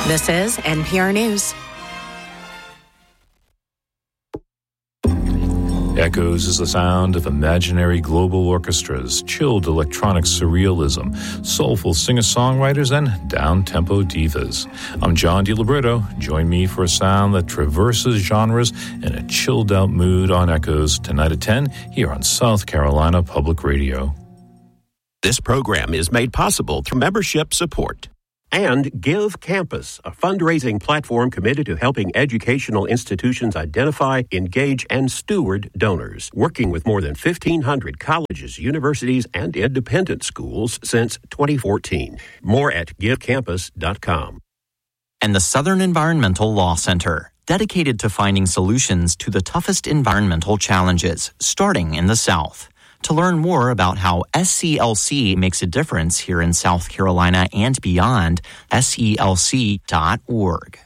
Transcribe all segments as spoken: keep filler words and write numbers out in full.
This is N P R News. Echoes is the sound of imaginary global orchestras, chilled electronic surrealism, soulful singer-songwriters, and down-tempo divas. I'm John DiLibretto. Join me for a sound that traverses genres in a chilled-out mood on Echoes tonight at ten here on South Carolina Public Radio. This program is made possible through membership support. And Give Campus, a fundraising platform committed to helping educational institutions identify, engage, and steward donors, working with more than fifteen hundred colleges, universities, and independent schools since twenty fourteen. More at give campus dot com. And the Southern Environmental Law Center, dedicated to finding solutions to the toughest environmental challenges, starting in the South. To learn more about how S C L C makes a difference here in South Carolina and beyond, S E L C dot org.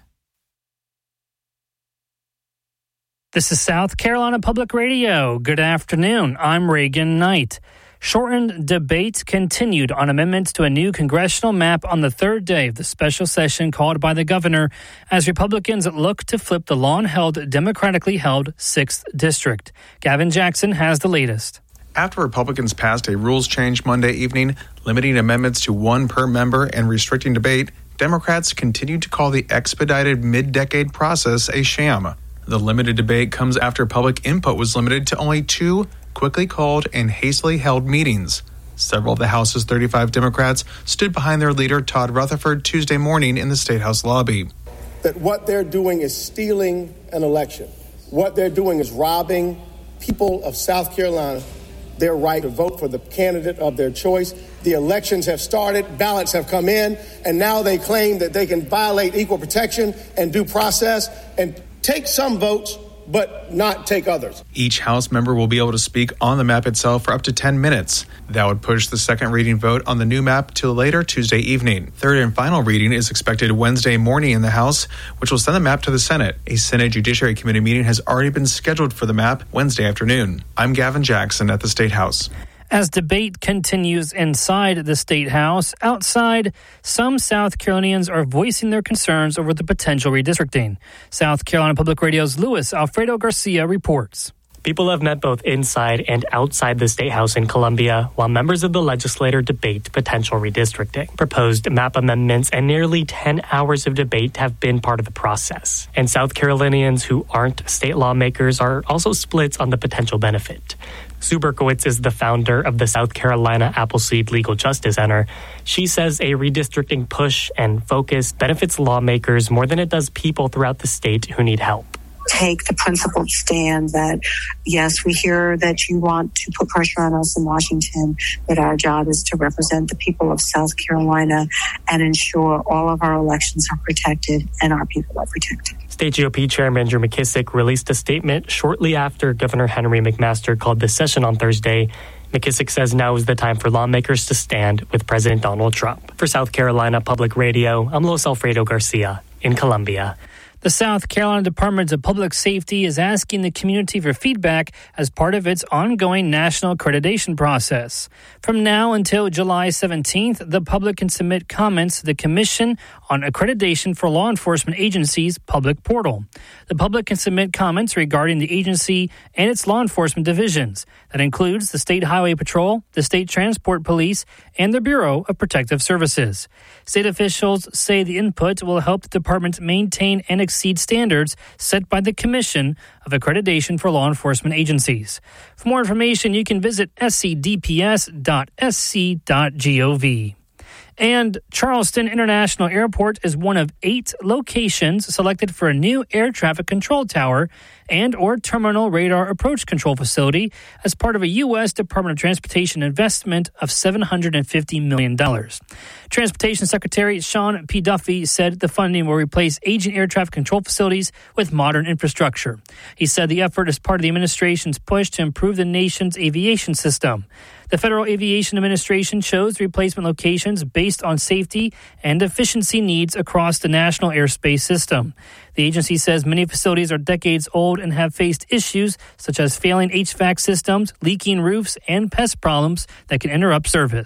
This is South Carolina Public Radio. Good afternoon. I'm Reagan Knight. Shortened debate continued on amendments to a new congressional map on the third day of the special session called by the governor as Republicans look to flip the long-held, democratically held sixth District. Gavin Jackson has the latest. After Republicans passed a rules change Monday evening, limiting amendments to one per member and restricting debate, Democrats continued to call the expedited mid-decade process a sham. The limited debate comes after public input was limited to only two quickly called and hastily held meetings. Several of the House's thirty-five Democrats stood behind their leader, Todd Rutherford, Tuesday morning in the State House lobby. That what they're doing is stealing an election. What they're doing is robbing people of South Carolina their right to vote for the candidate of their choice. The elections have started, ballots have come in, and now they claim that they can violate equal protection and due process and take some votes, but not take others. Each House member will be able to speak on the map itself for up to ten minutes. That would push the second reading vote on the new map to later Tuesday evening. Third and final reading is expected Wednesday morning in the House, which will send the map to the Senate. A Senate Judiciary Committee meeting has already been scheduled for the map Wednesday afternoon. I'm Gavin Jackson at the State House. As debate continues inside the State House, outside, some South Carolinians are voicing their concerns over the potential redistricting. South Carolina Public Radio's Luis Alfredo Garcia reports. People have met both inside and outside the State House in Columbia, while members of the legislature debate potential redistricting. Proposed map amendments and nearly ten hours of debate have been part of the process. And South Carolinians who aren't state lawmakers are also split on the potential benefit. Sue Berkowitz is the founder of the South Carolina Appleseed Legal Justice Center. She says a redistricting push and focus benefits lawmakers more than it does people throughout the state who need help. Take the principled stand that, yes, we hear that you want to put pressure on us in Washington, but our job is to represent the people of South Carolina and ensure all of our elections are protected and our people are protected. State G O P Chairman Drew McKissick released a statement shortly after Governor Henry McMaster called this session on Thursday. McKissick says now is the time for lawmakers to stand with President Donald Trump. For South Carolina Public Radio, I'm Luis Alfredo Garcia in Columbia. The South Carolina Department of Public Safety is asking the community for feedback as part of its ongoing national accreditation process. From now until July seventeenth, the public can submit comments to the Commission on Accreditation for Law Enforcement Agencies public portal. The public can submit comments regarding the agency and its law enforcement divisions. That includes the State Highway Patrol, the State Transport Police, and the Bureau of Protective Services. State officials say the input will help the department maintain and exceed standards set by the Commission of Accreditation for Law Enforcement Agencies. For more information, you can visit s c d p s dot s c dot gov. And Charleston International Airport is one of eight locations selected for a new air traffic control tower and or terminal radar approach control facility as part of a U S Department of Transportation investment of seven hundred fifty million dollars. Transportation Secretary Sean P. Duffy said the funding will replace aging air traffic control facilities with modern infrastructure. He said the effort is part of the administration's push to improve the nation's aviation system. The Federal Aviation Administration chose replacement locations based on safety and efficiency needs across the national airspace system. The agency says many facilities are decades old and have faced issues such as failing H V A C systems, leaking roofs, and pest problems that can interrupt service.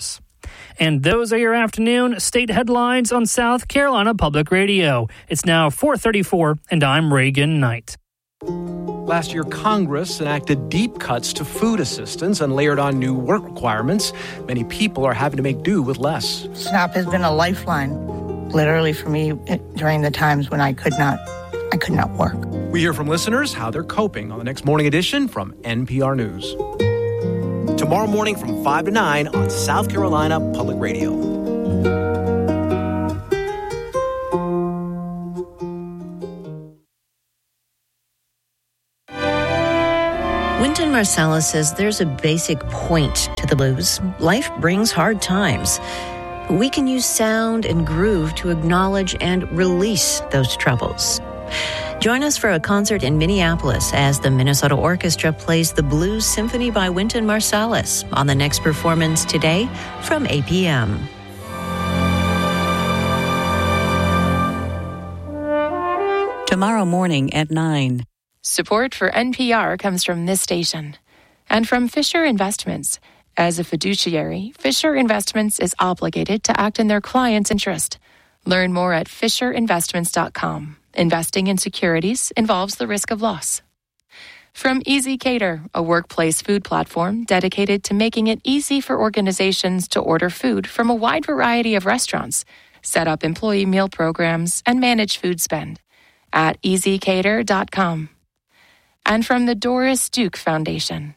And those are your afternoon state headlines on South Carolina Public Radio. It's now four thirty-four, and I'm Reagan Knight. Last year, Congress enacted deep cuts to food assistance and layered on new work requirements. Many people are having to make do with less. SNAP has been a lifeline, literally for me during the times when I could not, I could not work. We hear from listeners how they're coping on the next morning edition from N P R News. Tomorrow morning from five to nine on South Carolina Public Radio. Wynton Marsalis says there's a basic point to the blues. Life brings hard times. We can use sound and groove to acknowledge and release those troubles. Join us for a concert in Minneapolis as the Minnesota Orchestra plays the Blues Symphony by Wynton Marsalis on the next performance today from eight p.m. Tomorrow morning at nine. Support for N P R comes from this station and from Fisher Investments. As a fiduciary, Fisher Investments is obligated to act in their client's interest. Learn more at fisher investments dot com. Investing in securities involves the risk of loss. From Easy Cater, a workplace food platform dedicated to making it easy for organizations to order food from a wide variety of restaurants, set up employee meal programs, and manage food spend at easy cater dot com. And from the Doris Duke Foundation.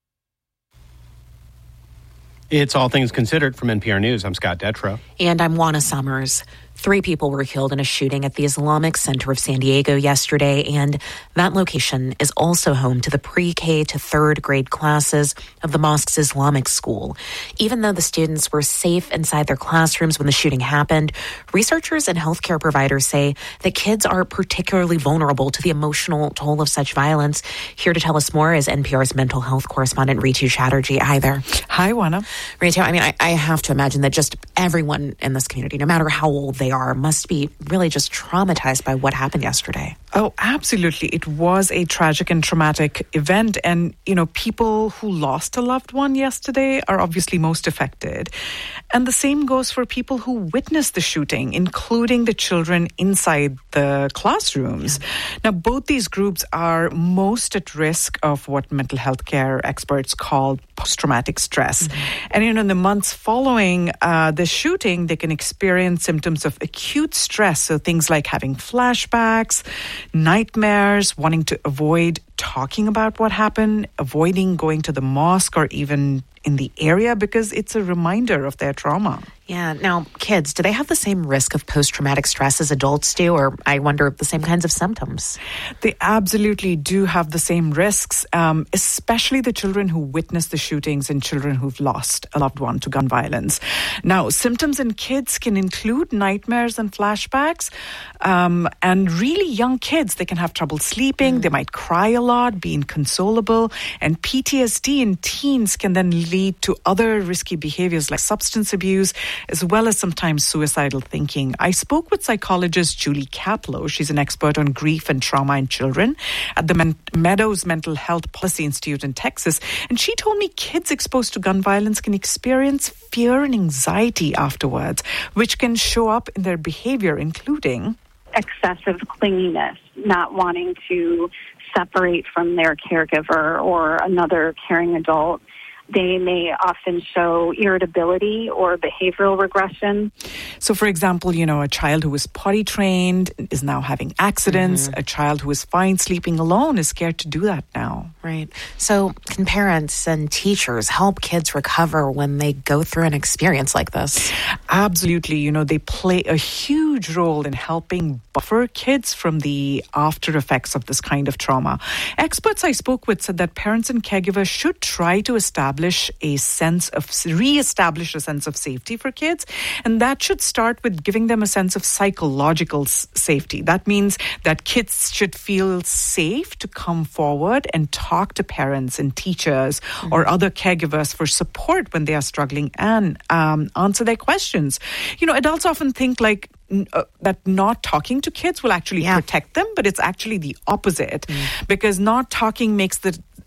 It's All Things Considered from N P R News. I'm Scott Detrow. And I'm Juana Summers. Three people were killed in a shooting at the Islamic Center of San Diego yesterday, and that location is also home to the pre-K to third grade classes of the mosque's Islamic school. Even though the students were safe inside their classrooms when the shooting happened, researchers and healthcare providers say that kids are particularly vulnerable to the emotional toll of such violence. Here to tell us more is N P R's mental health correspondent Ritu Chatterjee. Hi there. Hi, Juana. Ritu, I mean, I, I have to imagine that just everyone in this community, no matter how old they are, must be really just traumatized by what happened yesterday. Oh, absolutely. It was a tragic and traumatic event. And, you know, people who lost a loved one yesterday are obviously most affected. And the same goes for people who witnessed the shooting, including the children inside the classrooms. Yeah. Now, both these groups are most at risk of what mental health care experts call post-traumatic stress. Mm-hmm. And, you know, in the months following uh, the shooting, they can experience symptoms of acute stress. So things like having flashbacks, nightmares, wanting to avoid talking about what happened, avoiding going to the mosque or even in the area because it's a reminder of their trauma. Yeah. Now, kids, do they have the same risk of post-traumatic stress as adults do, or I wonder, the same kinds of symptoms? They absolutely do have the same risks, um, especially the children who witnessed the shootings and children who've lost a loved one to gun violence. Now, symptoms in kids can include nightmares and flashbacks, um, and really young kids, they can have trouble sleeping, mm. they might cry a lot, be inconsolable, and P T S D in teens can then lead to other risky behaviors like substance abuse, as well as sometimes suicidal thinking. I spoke with psychologist Julie Kaplow. She's an expert on grief and trauma in children at the Men- Meadows Mental Health Policy Institute in Texas. And she told me kids exposed to gun violence can experience fear and anxiety afterwards, which can show up in their behavior, including excessive clinginess, not wanting to separate from their caregiver or another caring adult. They may often show irritability or behavioral regression. So, for example, you know, a child who is potty trained is now having accidents. Mm-hmm. A child who is fine sleeping alone is scared to do that now. Right. So can parents and teachers help kids recover when they go through an experience like this? Absolutely. You know, they play a huge role in helping buffer kids from the after effects of this kind of trauma. Experts I spoke with said that parents and caregivers should try to establish a sense of, re-establish a sense of safety for kids. And that should start with giving them a sense of psychological s- safety. That means that kids should feel safe to come forward and talk to parents and teachers mm-hmm. or other caregivers for support when they are struggling and um, answer their questions. You know, adults often think like, Uh, that not talking to kids will actually yeah. protect them, but it's actually the opposite mm. because not talking makes the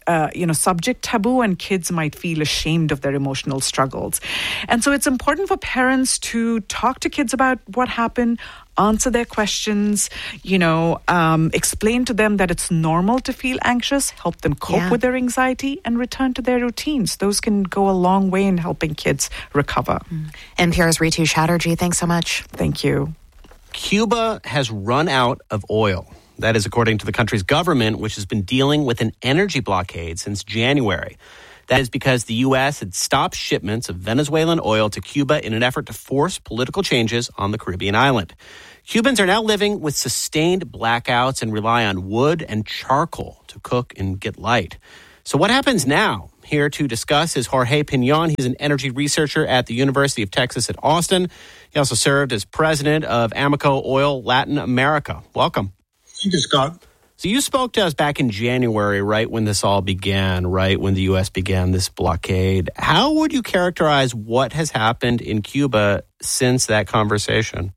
uh, you know, subject taboo, and kids might feel ashamed of their emotional struggles. And so it's important for parents to talk to kids about what happened, answer their questions, you know, um, explain to them that it's normal to feel anxious, help them cope Yeah. with their anxiety, and return to their routines. Those can go a long way in helping kids recover. N P R's Ritu Chatterjee, thanks so much. Thank you. Cuba has run out of oil. That is according to the country's government, which has been dealing with an energy blockade since January. That is because the U S had stopped shipments of Venezuelan oil to Cuba in an effort to force political changes on the Caribbean island. Cubans are now living with sustained blackouts and rely on wood and charcoal to cook and get light. So what happens now? Here to discuss is Jorge Pinon. He's an energy researcher at the University of Texas at Austin. He also served as president of Amoco Oil Latin America. Welcome. Thank you, Scott. So you spoke to us back in January, right when this all began, right when the U S began this blockade. How would you characterize what has happened in Cuba since that conversation?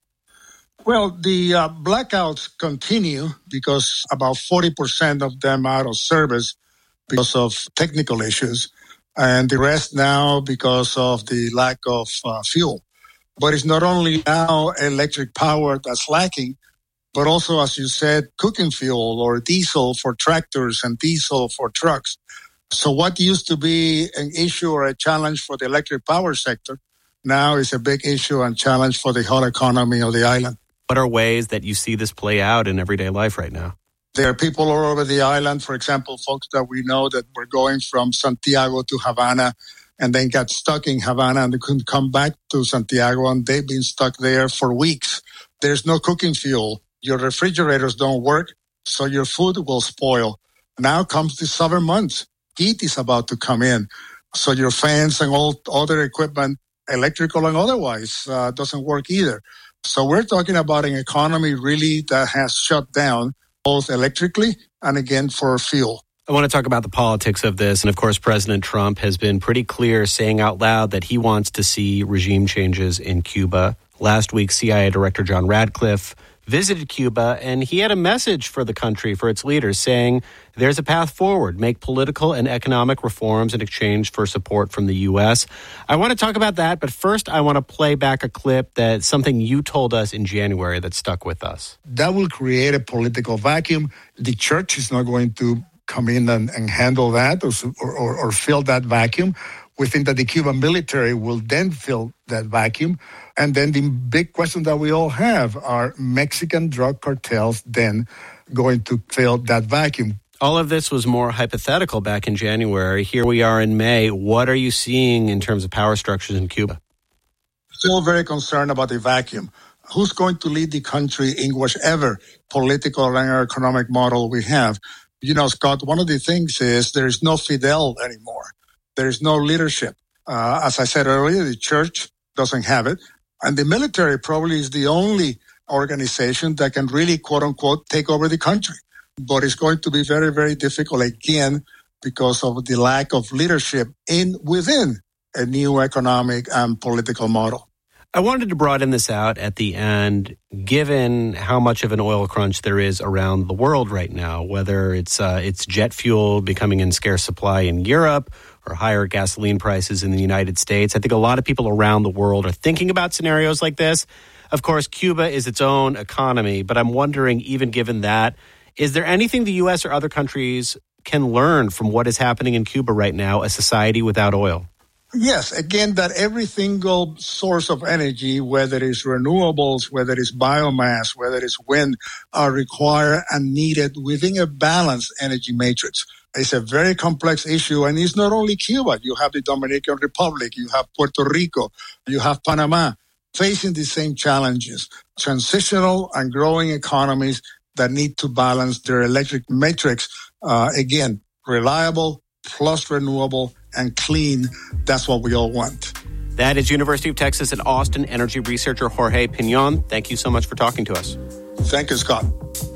Well, the uh, blackouts continue because about forty percent of them are out of service because of technical issues, and the rest now because of the lack of uh, fuel. But it's not only now electric power that's lacking, but also, as you said, cooking fuel or diesel for tractors and diesel for trucks. So what used to be an issue or a challenge for the electric power sector now is a big issue and challenge for the whole economy of the island. What are ways that you see this play out in everyday life right now? There are people all over the island, for example, folks that we know that were going from Santiago to Havana and then got stuck in Havana and they couldn't come back to Santiago, and they've been stuck there for weeks. There's no cooking fuel. Your refrigerators don't work, so your food will spoil. Now comes the summer months. Heat is about to come in, so your fans and all other equipment, electrical and otherwise, uh, doesn't work either. So we're talking about an economy really that has shut down both electrically and again for fuel. I want to talk about the politics of this. And of course, President Trump has been pretty clear, saying out loud that he wants to see regime changes in Cuba. Last week, C I A Director John Radcliffe visited Cuba, and he had a message for the country, for its leaders, saying there's a path forward. Make political and economic reforms in exchange for support from the U S. I want to talk about that, but first I want to play back a clip that's something you told us in January that stuck with us. That will create a political vacuum. The church is not going to come in and, and handle that or, or, or fill that vacuum. We think that the Cuban military will then fill that vacuum. And then the big question that we all have, are Mexican drug cartels then going to fill that vacuum? All of this was more hypothetical back in January. Here we are in May. What are you seeing in terms of power structures in Cuba? Still very concerned about the vacuum. Who's going to lead the country in whichever political and economic model we have? You know, Scott, one of the things is there is no Fidel anymore. There is no leadership. Uh, as I said earlier, the church doesn't have it. And the military probably is the only organization that can really, quote unquote, take over the country. But it's going to be very, very difficult again because of the lack of leadership in within a new economic and political model. I wanted to broaden this out at the end, given how much of an oil crunch there is around the world right now, whether it's uh, it's jet fuel becoming in scarce supply in Europe or higher gasoline prices in the United States. I think a lot of people around the world are thinking about scenarios like this. Of course, Cuba is its own economy, but I'm wondering, even given that, is there anything the U S or other countries can learn from what is happening in Cuba right now, a society without oil? Yes, again, that every single source of energy, whether it's renewables, whether it's biomass, whether it's wind, are required and needed within a balanced energy matrix. It's a very complex issue, and it's not only Cuba. You have the Dominican Republic, you have Puerto Rico, you have Panama, facing the same challenges. Transitional and growing economies that need to balance their electric matrix. Uh, again, reliable plus renewable and clean. That's what we all want. That is University of Texas at Austin energy researcher Jorge Pinon. Thank you so much for talking to us. Thank you, Scott.